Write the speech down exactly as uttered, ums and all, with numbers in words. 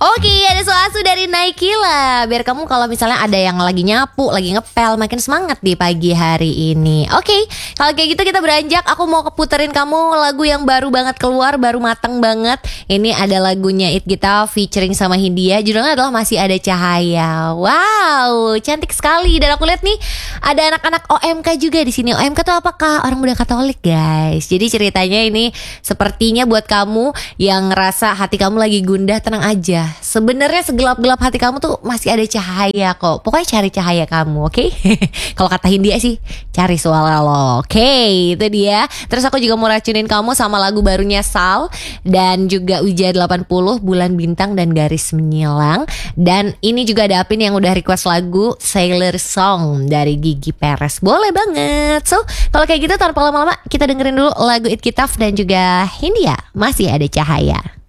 Oke, ada Soasu dari Naikila. Biar kamu kalau misalnya ada yang lagi nyapu, lagi ngepel, makin semangat di pagi hari ini. Oke, kalau kayak gitu kita beranjak. Aku mau keputerin kamu lagu yang baru banget keluar, baru mateng banget. Ini ada lagunya It Gita featuring sama Hindia. Judulnya adalah Masih Ada Cahaya. Wow, cantik sekali. Dan aku lihat nih ada anak-anak O M K juga di sini. O M K tuh apakah? Orang muda Katolik, guys. Jadi ceritanya ini sepertinya buat kamu yang ngerasa hati kamu lagi gundah, tenang aja. Sebenarnya segelap-gelap hati kamu tuh masih ada cahaya kok. Pokoknya cari cahaya kamu, oke? Okay? Kalau kata Hindia sih, cari suara lo. Oke, okay, itu dia. Terus aku juga mau racunin kamu sama lagu barunya Sal dan juga Uja delapan puluh, Bulan Bintang dan Garis Menyilang. Dan ini juga ada Apin yang udah request lagu Sailor Song dari Gigi Perez. Boleh banget. So, kalau kayak gitu tanpa lama-lama kita dengerin dulu lagu It Gitaf dan juga Hindia, Masih Ada Cahaya.